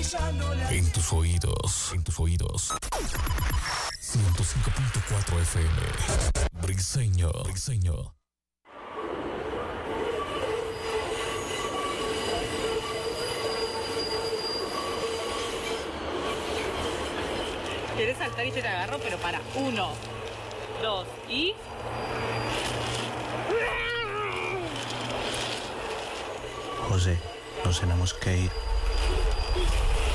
En tus oídos. 105.4 FM. Briseño. ¿Querés saltar y yo te agarro? Pero para. 1, 2 y... José, nos tenemos que ir.